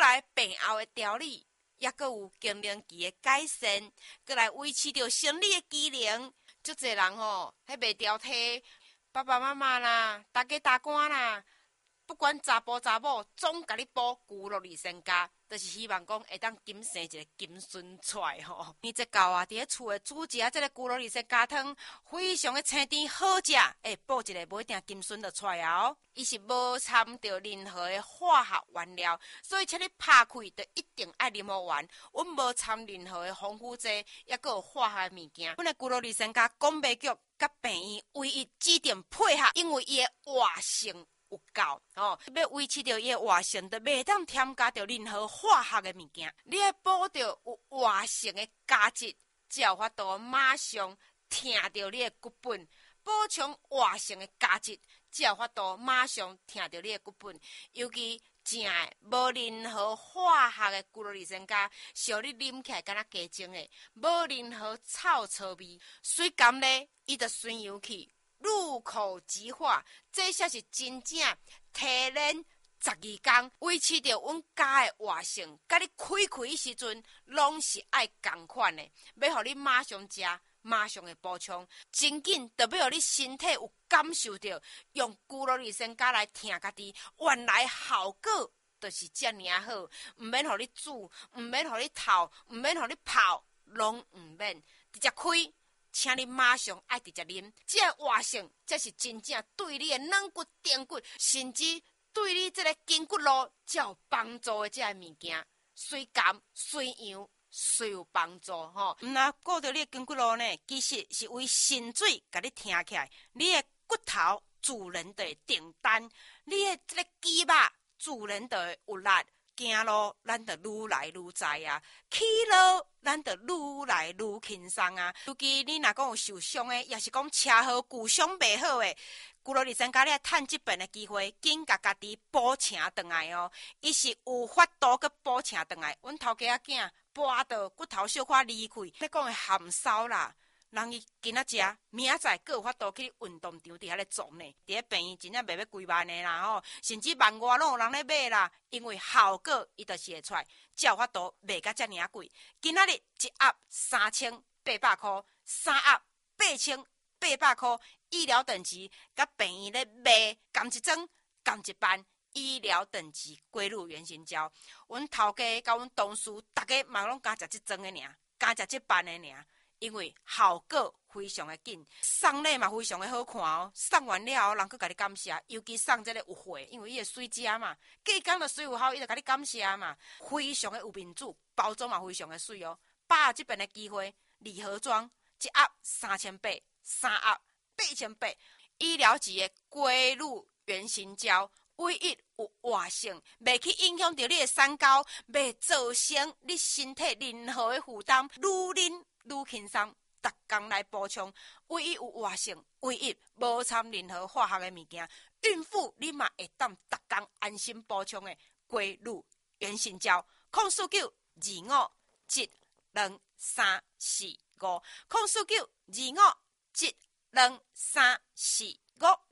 来病后的调理，也佫有更年期的改善，佫来维持着生理的机能。足侪人吼，迄袂调体，爸爸妈妈啦，大家大官啦，不管查甫查某，总甲你补骨落里身家，就是希望讲会当金生一个金孙出来吼。你这狗啊，伫咧厝的煮食这个骨落里身家汤，非常的清甜好食，补一个不一定金孙就出来哦。伊是无掺着任何的化学原料，所以请你拍开就一定爱啉好完。阮无掺任何的防腐剂，也佫有化学的物件。阮的骨落里身家讲袂局甲病院唯一指定配合，因为伊的活性有够哦，要维持着伊的活性，就袂当添加着任何化学的物件。你要补着有活性的价值，才有法度马上听着你的骨本，补充活性的价值，才有法度马上听着你的骨本。尤其正的无任何化学的骨落里身家，像你啉起来敢若加精的，无任何臭臭味，水甘咧，伊就顺油去。入口即化，这才是真正提炼12天，维持着阮家的活性。甲你开时阵，拢是爱同款的，要互你马上食，马上的补充，真紧就要互你身体有感受到，用骨落里身家来听家己，原来效果就是遮尔好，毋免互你煮，毋免互你炒，毋免互你泡，拢毋免，直接开。请你马上爱直接啉，这活性才是真正对你的软骨、电骨，甚至对你这个筋骨路才有帮助的这个物件。虽甘虽养，虽有帮助吼。那顾着你的筋骨路呢，其实是为神水甲你听起来，你的骨头自然就会定单，你的这个肌肉自然就会有力。行路，咱就愈来愈知啊；起路，咱就愈来愈轻松啊。尤其你若讲有受伤的，也是讲车祸、旧伤袂好的，骨落里身家你趁这边的机会，紧甲家己补请转来哦。伊是有法度去补请转来。阮头家仔囝跋到骨头小可离开，你讲的含烧啦。人伊今仔食，明仔载佫有法度去运动场伫遐咧做呢。伫咧病院真正卖要几万的啦吼，甚至1万拢有人咧买啦。因为效果伊就是会出来，才有法度卖甲遮尔贵。今仔日一盒3800块，3盒8800块，医疗等级甲病院咧卖共一装共一班。医疗等级归入原型胶，阮头家甲阮同事，大家嘛拢加食这装的尔，加食这班的尔。因为效果非常的紧，送礼嘛非常的好看哦。送完了后，人佫甲你感谢，尤其送这个有货，因为伊会水食嘛，过工就水有效，伊就甲你感谢嘛，非常的有面子，包装嘛非常的水哦。把握这边的机会，礼盒装一盒3800，3盒8800，医疗级的归入原型胶。唯一有活性，袂去影响到你的三高，袂造成你身体任何的负担，愈啉愈轻松。逐工来补充，唯一有活性，唯一无掺任何化学的物件。孕妇你嘛会当逐工安心补充的归入原型胶，04925722345，04925722345。